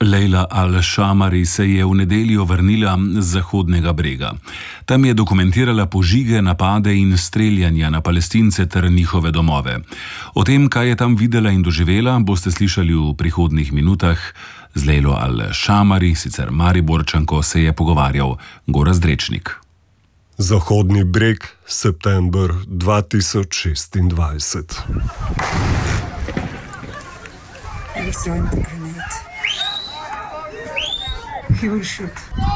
Leila Al-Shamari se je v nedeljo vrnila z Zahodnega brega. Tam je dokumentirala požige, napade in streljanja na Palestince ter njihove domove. O tem, kaj je tam videla in doživela, boste slišali v prihodnjih minutah. Z Leilo Al-Shamari, sicer Mariborčanko, se je pogovarjal Gorazd Drečnik. Zahodni breg, september 2026. He will shoot.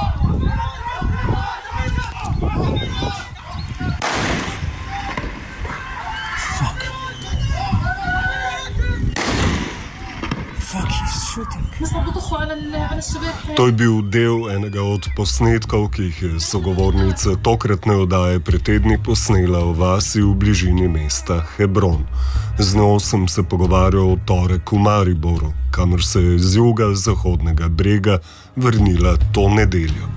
Fuck. Fuck, he's shooting. To je bil del enega od posnetkov, ki jih je sogovornica tokratne oddaje pred tedni posnela v vasi v bližini mesta Hebron. Z njo sem se pogovarjal o torek v Mariboru, kamor se je z juga Zahodnega brega vrnila to nedeljo.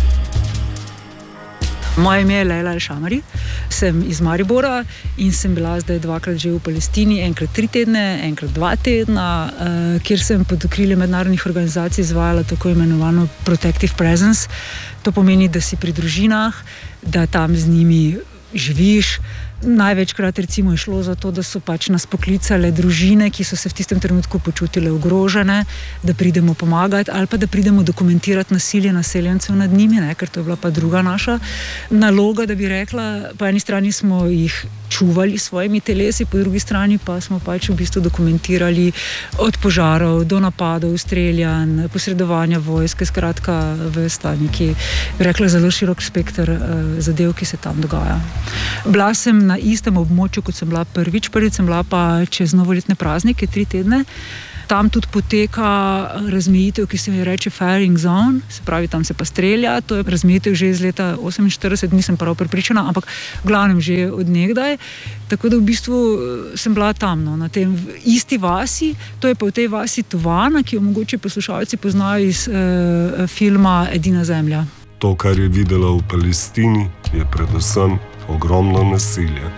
Moje ime je Leila Al-Shamari, sem iz Maribora in sem bila zdaj 2-krat že v Palestini, enkrat 3 tedne, enkrat 2 tedna, kjer sem pod okriljem mednarodnih organizacij izvajala tako imenovano protective presence. To pomeni, da si pri družinah, da tam z njimi živiš. Največkrat recimo je šlo za to, da so pač nas poklicale družine, ki so se v tistem trenutku počutile ogrožene, da pridemo pomagati ali pa da pridemo dokumentirati nasilje naseljencev nad njimi, ker to je bila pa druga naša naloga, da bi rekla. Po eni strani smo jih čuvali s svojimi telesi, po drugi strani pa smo pač v bistvu dokumentirali od požarov do napadov, streljanj, posredovanja vojske, skratka vesta neki, bi rekla, zelo širok spekter zadev, ki se tam dogaja. Bila sem na istem območju, kot sem bila prvič sem bila pa čez novoletne praznike 3 tedne. Tam tudi poteka razmejitev, ki se mi reče firing zone, se pravi, tam se pa strelja. To je razmejitev že iz leta 1948, nisem prav prepričana, ampak v glavnem že od nekdaj. Tako da v bistvu sem bila tam, na tem isti vasi. To je pa v tej vasi Tovana, ki jo mogoče poslušalci poznajo iz filma Edina zemlja. To, kar je videla v Palestini, je predvsem ogromno nasilje.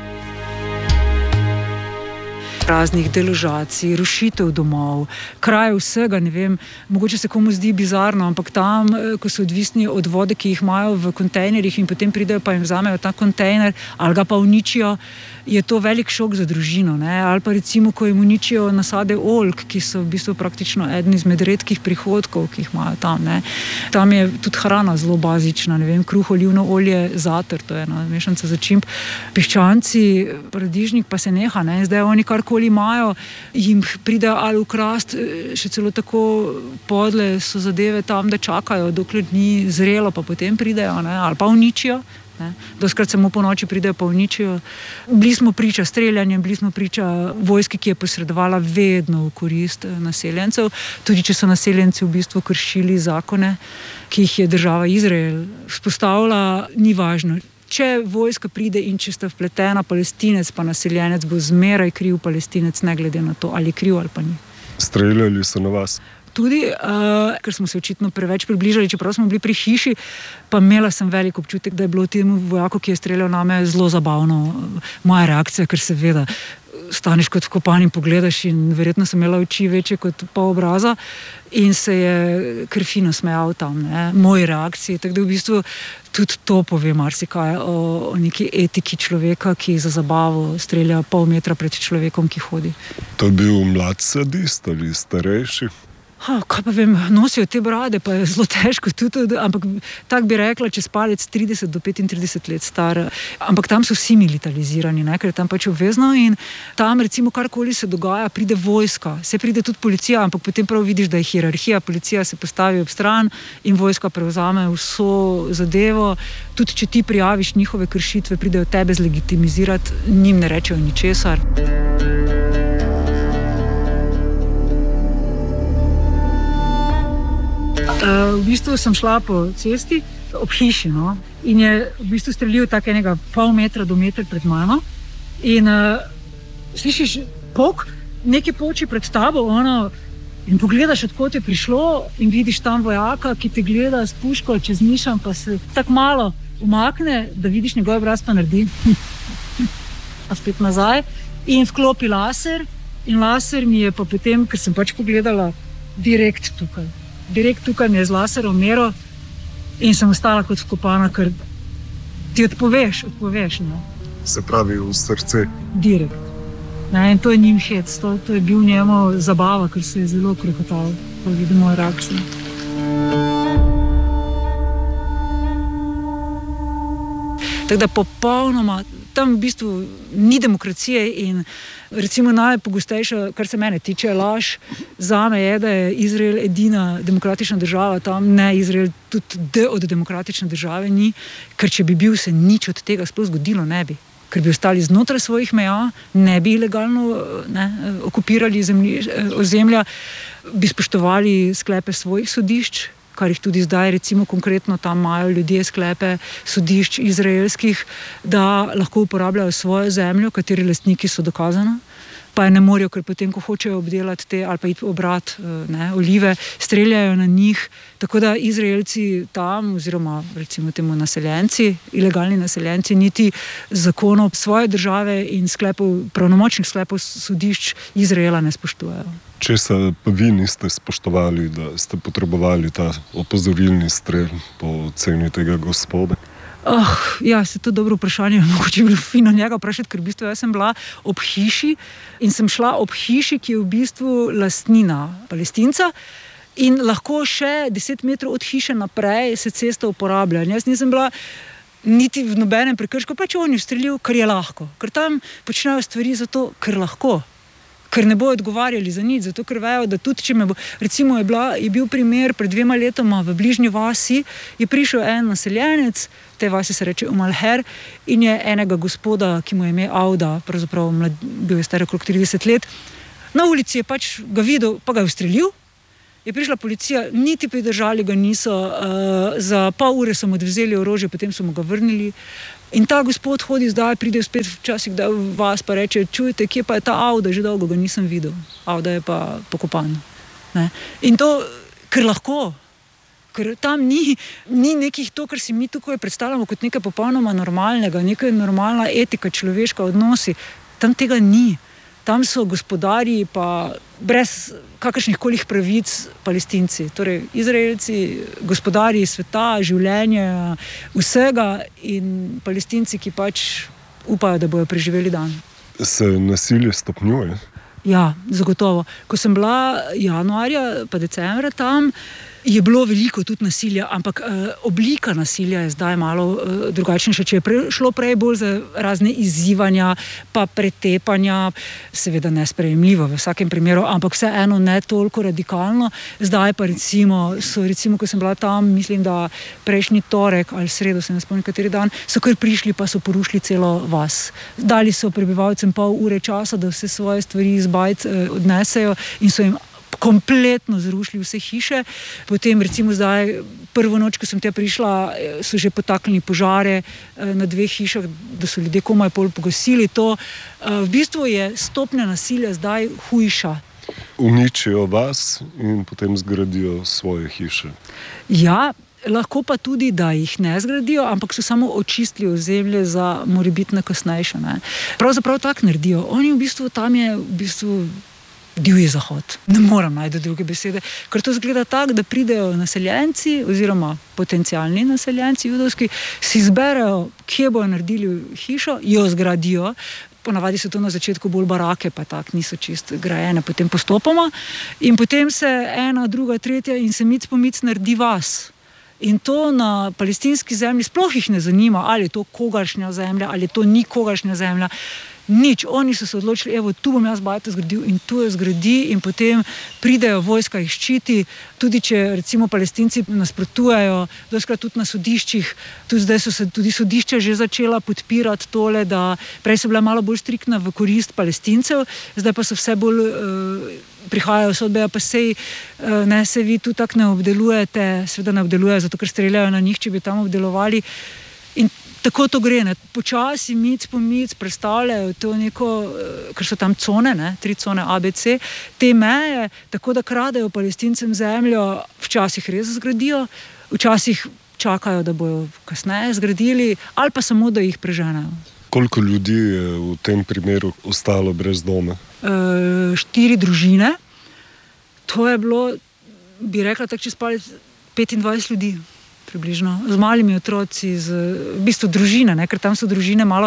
Raznih deložacij, rušitev domov, kraj vsega, ne vem, mogoče se komu zdi bizarno, ampak tam, ko so odvisni od vode, ki jih imajo v kontejnerjih in potem pridejo pa jim vzamejo ta kontejner ali ga pa uničijo, je to velik šok za družino, ali pa recimo, ko jim uničijo nasade oljk, ki so v bistvu praktično eden izmed redkih prihodkov, ki jih imajo tam, Tam je tudi hrana zelo bazična, ne vem, kruh, olivno olje, zater, to je ena mešanca začimb, piščanci, paradižnik pa se neha, Zdaj oni karkoli imajo, jim pride ali ukrast, še celo tako podle so zadeve tam, da čakajo, dokler ni zrelo, pa potem pridejo, ali pa uničijo. Doskrat samo po noči pridejo pa uničijo. Bili smo priča streljanjem, bili smo priča vojski, ki je posredovala vedno v korist naseljencev, tudi če so naseljenci v bistvu kršili zakone, ki jih je država Izrael vzpostavila, ni važno. Če vojska pride in če sta vpletena Palestinec pa naseljenec, bo zmeraj kriv Palestinec, ne glede na to, ali je kriv ali pa ni. Streljali so na vas? Tudi, ker smo se očitno preveč približali, čeprav smo bili pri hiši, pa imela sem velik občutek, da je bilo temu vojaku, ki je streljal name, zelo zabavno moja reakcija, ker seveda staneš kot vkopan in pogledaš in verjetno sem imela oči večje kot pol obraza in se je krfino smejal tam, moji reakciji. Tako da v bistvu tudi to pove marsikaj o neki etiki človeka, ki za zabavo strelja pol metra pred človekom, ki hodi. To je bil mlad sadist ali starejši? Kaj pa vem, nosijo te brade, pa je zelo težko tudi, ampak tak bi rekla, čez palec 30 do 35 let star. Ampak tam so vsi militarizirani, ker je tam pač obvezno in tam recimo karkoli se dogaja, pride vojska, se pride tudi policija, ampak potem prav vidiš, da je hierarhija, policija se postavi ob stran in vojska prevzame vso zadevo. Tudi če ti prijaviš njihove kršitve, pridejo tebe zlegitimizirati, njim ne rečejo ničesar. V bistvu sem šla po cesti ob hiši, in je v bistvu streljil tak enega pol metra do metra pred mano in slišiš pok, nekaj poči pred tabo, in pogledaš, odkot je prišlo in vidiš tam vojaka, ki te gleda s puško čez mišem, pa se tako malo umakne, da vidiš njegov obraz, pa naredi a spet nazaj in vklopi laser in laser mi je pa potem, ker sem pač pogledala direkt tukaj. direkt tukaj mi je z laserom meril in sem ostala kot vkopana, ker ti odpoveš. Ne? Se pravi v srce. Direkt. Ne, in to je njim hec, to je bil njemu zabava, ker se je zelo krohotal, ko vidimo reakcijo. Tako da popolnoma, tam v bistvu ni demokracije in recimo najpogostejša, kar se mene tiče, laž zame je, da je Izrael edina demokratična država, tam ne Izrael, tudi D od demokratične države ni, ker če bi bil, se nič od tega sploh zgodilo ne bi. Ker bi ostali znotraj svojih meja, ne bi ilegalno okupirali ozemlja, bi spoštovali sklepe svojih sodišč, kar jih tudi zdaj, recimo konkretno tam imajo ljudje sklepe sodišč izraelskih, da lahko uporabljajo svojo zemljo, kateri lastniki so dokazano, pa je ne morejo, ker potem, ko hočejo obdelati te ali pa iti obrat olive, streljajo na njih. Tako da Izraelci tam, oziroma recimo temu naseljenci, ilegalni naseljenci, niti zakonov svoje države in pravnomočnih sklepov sodišč Izraela ne spoštujejo. Česa pa vi niste spoštovali, da ste potrebovali ta opozorilni strel po oceni tega gospoda? Ja, se to dobro vprašanje, mogoče bilo fino njega vprašati, ker v bistvu jaz sem bila ob hiši in sem šla ob hiši, ki je v bistvu lastnina Palestinca in lahko še 10 metrov od hiše naprej se cesta uporablja. In jaz nisem bila niti v nobenem prekršku, pač on je ustrelil, ker je lahko. Ker tam počnejo stvari zato, ker lahko. Ker ne bojo odgovarjali za nič, zato ker vejo, da tudi če me bo, recimo je bil primer pred 2 letoma v bližnji vasi, je prišel en naseljenec, te vasi se reče Umalher, in je enega gospoda, ki mu je ime Auda, pravzaprav bil je star okrog 30 let, na ulici je pač ga videl, pa ga je ustrelil, je prišla policija, niti pridržali ga niso, za pol ure so mu odvzeli orožje, potem so mu ga vrnili. In ta gospod hodi zdaj, pride spet včasih, da vas pa reče, čujte, kje pa je ta Auda, že dolgo ga nisem videl. Auda je pa pokopan. Ne? In to, ker lahko, ker tam ni nekih to, kar si mi tukaj predstavljamo kot nekaj popolnoma normalnega, nekaj normalna etika, človeška odnosi. Tam tega ni. Tam so gospodarji pa brez kakršnih kolih pravic Palestinci, torej Izraelci, gospodarji sveta, življenja, vsega in Palestinci, ki pač upajo, da bojo preživeli dan. Se nasilje stopnjuje? Ja, zagotovo. Ko sem bila januarja pa decembra tam, je bilo veliko tudi nasilja, ampak oblika nasilja je zdaj malo drugačnejša. Če je šlo prej bolj za razne izzivanja, pa pretepanja, seveda nesprejemljivo v vsakem primeru, ampak vseeno ne toliko radikalno. Zdaj pa recimo, ko sem bila tam, mislim, da prejšnji torek ali sredo, se ne spomnim kateri dan, so kar prišli pa so porušili celo vas. Dali so prebivalcem pol ure časa, da vse svoje stvari iz bajt odnesejo in so jim kompletno zrušili vse hiše. Potem recimo zdaj, prvo noč, ko sem tja prišla, so že potaknili požare na 2 hišah, da so ljudje komaj pol pogasili to. V bistvu je stopnja nasilja zdaj hujša. Uničijo vas in potem zgradijo svoje hiše. Ja, lahko pa tudi, da jih ne zgradijo, ampak so samo očistili ozemlje za morebitne kasnejše. Pravzaprav tako naredijo. Oni v bistvu, tam je v bistvu divji zahod. Ne moram najti druge besede, ker to zgleda tako, da pridejo naseljenci oziroma potencialni naseljenci judovski, si izberejo, kje bojo naredili hišo, jo zgradijo, ponavadi so to na začetku bolj barake, pa tako niso čist grajene, potem postopoma in potem se ena, druga, tretja in se mic po mic naredi vas. In to na palestinski zemlji sploh jih ne zanima, ali je to kogaršnja zemlja, ali to ni kogaršnja zemlja. Nič, oni so se odločili, evo, tu bom jaz bajto zgradil in tu jo zgradi in potem pridejo, vojska jih ščiti, tudi če recimo Palestinci nasprotujejo, doskrat tudi na sodiščih, tudi zdaj so se tudi sodišča že začela podpirati tole, da prej so bila malo bolj striktna v korist Palestincev, zdaj pa so vse bolj prihajajo sodbe, pa se vi tu tako ne obdelujete, seveda ne obdelujejo, zato ker streljajo na njih, če bi tam obdelovali. In tako to gre, počasi, mic po mic predstavljajo to neko, ker so tam cone, 3 cone ABC, te meje, tako da kradejo Palestincem zemljo, včasih res zgradijo, včasih čakajo, da bojo kasneje zgradili, ali pa samo, da jih preženejo. Koliko ljudi je v tem primeru ostalo brez doma? 4 družine. To je bilo bi rekla, tako čez palec 25 ljudi. Približno, z malimi otroci, v bistvu družine, ne? Ker tam so družine malo,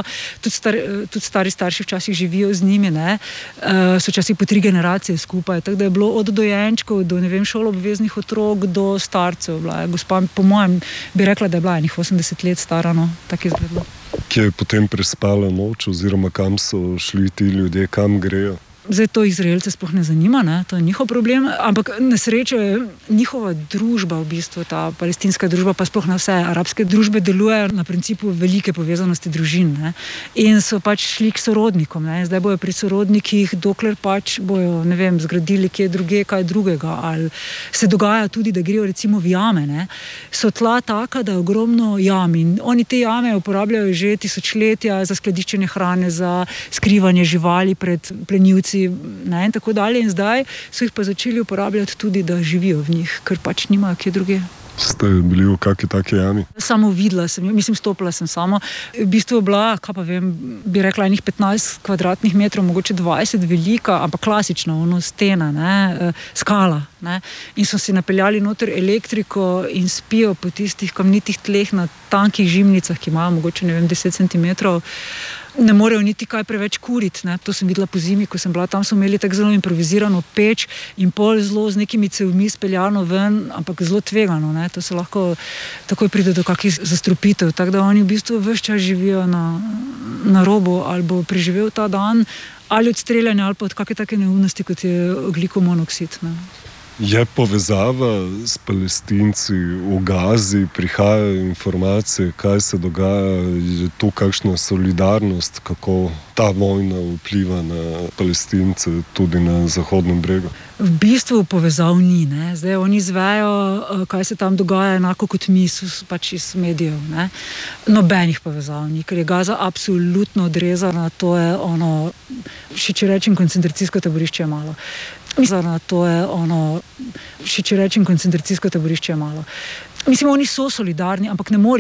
tudi stari starši včasih živijo z njimi, ne? So včasih po 3 generacije skupaj, tako da je bilo od dojenčkov do, ne vem, šoloobveznih otrok do starcev. Gospa, po mojem, bi rekla, da je bila enih 80 let stara, no, tako izgledalo. Kje je potem prespala noč, oziroma kam so šli ti ljudje, kam grejo? Zdaj to Izraelce sploh ne zanima, ne? To je njihov problem, ampak na srečo je njihova družba, v bistvu ta palestinska družba, pa sploh na vse arabske družbe delujejo na principu velike povezanosti družin, ne? In so pač šli k sorodnikom, ne? Zdaj bojo pri sorodnikih, dokler pač bojo, ne vem, zgradili kje druge, kaj drugega, ali se dogaja tudi, da grejo recimo v jame, ne? So tla taka, da je ogromno jam in oni te jame uporabljajo že tisočletja za skladiščenje hrane, za skrivanje živali pred plenilci, ne, in tako dalje. In zdaj so jih pa začeli uporabljati tudi, da živijo v njih, ker pač nimajo kje druge. Ste bili v kakšni taki jami? Samo videla sem, mislim, stopila sem samo. V bistvu je bila, kaj pa vem, bi rekla, enih 15 kvadratnih metrov, mogoče 20 velika, ampak klasična, ono stena, ne, skala, ne. In so si napeljali noter elektriko in spijo po tistih kamnitih tleh na tankih žimnicah, ki imajo mogoče, ne vem, 10 centimetrov. Ne morejo niti kaj preveč kuriti, ne. To sem videla po zimi, ko sem bila tam, so imeli tako zelo improvizirano peč in pol zelo z nekimi cevmi speljano ven, ampak zelo tvegano, ne. To se lahko takoj pride do kakih zastrupitev, tako da oni v bistvu ves čas živijo na robu, ali bo preživel ta dan, ali od streljanja, ali pa od kakšne take neumnosti, kot je ogljikov monoksid, ne. Je povezava s Palestinci v Gazi, prihajajo informacije, kaj se dogaja, je tu kakšna solidarnost, kako ta vojna vpliva na Palestince tudi na Zahodnem bregu? V bistvu povezav ni, ne. Zdaj oni izvejo, kaj se tam dogaja, enako kot mi, pač iz medijev, ne. Nobenih povezav ni, ker je Gaza absolutno odrezana, to je ono, če rečem, koncentracijsko taborišče je malo. To je ono, če rečem, koncentracijsko taborišče je malo. Mislim, oni so solidarni, ampak ne morejo.